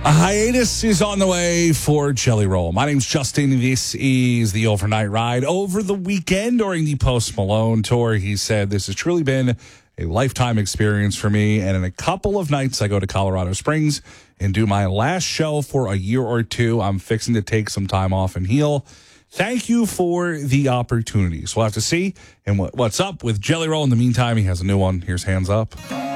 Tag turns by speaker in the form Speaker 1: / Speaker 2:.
Speaker 1: A hiatus is on the way for Jelly Roll. My name's Justin. This is the Overnight Ride. Over the weekend during the Post Malone tour, he said, "This has truly been a lifetime experience for me. And in a couple of nights, I go to Colorado Springs and do my last show for a year or two. I'm fixing to take some time off and heal. Thank you for the opportunity." So we'll have to see. And what's up with Jelly Roll? In the meantime, he has a new one. Here's Hands Up.